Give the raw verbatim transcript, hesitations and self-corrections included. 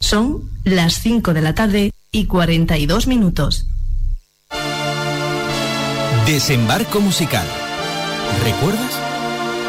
Son las cinco de la tarde y cuarenta y dos minutos. Desembarco musical. ¿Recuerdas?